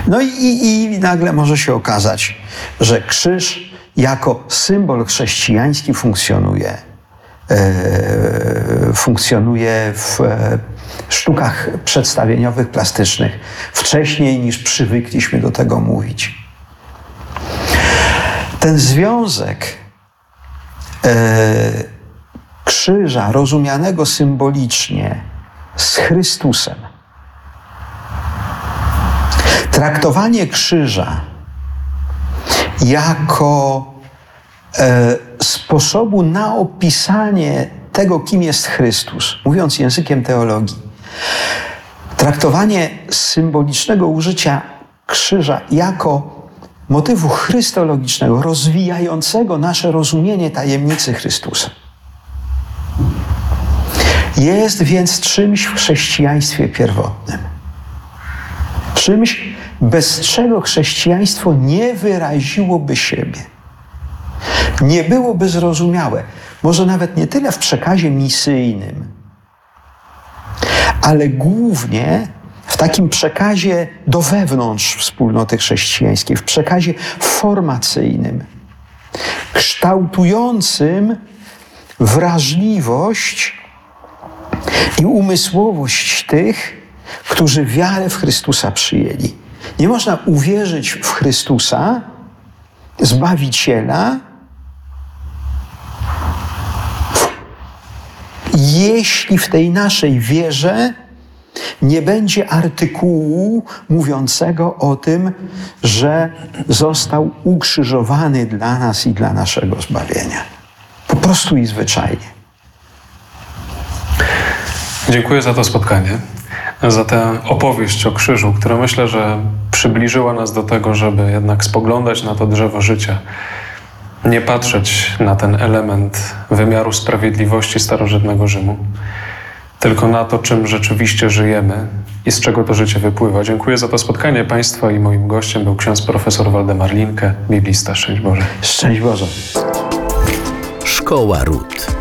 No i nagle może się okazać, że krzyż jako symbol chrześcijański funkcjonuje w sztukach przedstawieniowych, plastycznych wcześniej niż przywykliśmy do tego mówić. Ten związek krzyża rozumianego symbolicznie z Chrystusem, traktowanie krzyża jako sposobu na opisanie tego, kim jest Chrystus, mówiąc językiem teologii, traktowanie symbolicznego użycia krzyża jako motywu chrystologicznego, rozwijającego nasze rozumienie tajemnicy Chrystusa. Jest więc czymś w chrześcijaństwie pierwotnym. Czymś, bez czego chrześcijaństwo nie wyraziłoby siebie. Nie byłoby zrozumiałe. Może nawet nie tyle w przekazie misyjnym, ale głównie w takim przekazie do wewnątrz wspólnoty chrześcijańskiej, w przekazie formacyjnym, kształtującym wrażliwość i umysłowość tych, którzy wiarę w Chrystusa przyjęli. Nie można uwierzyć w Chrystusa, Zbawiciela, jeśli w tej naszej wierze nie będzie artykułu mówiącego o tym, że został ukrzyżowany dla nas i dla naszego zbawienia. Po prostu i zwyczajnie. Dziękuję za to spotkanie, za tę opowieść o krzyżu, która myślę, że przybliżyła nas do tego, żeby jednak spoglądać na to drzewo życia, nie patrzeć na ten element wymiaru sprawiedliwości starożytnego Rzymu, tylko na to, czym rzeczywiście żyjemy i z czego to życie wypływa. Dziękuję za to spotkanie Państwa i moim gościem był ksiądz profesor Waldemar Linke, biblista. Szczęść Boże. Szczęść Boże. Szkoła Ród.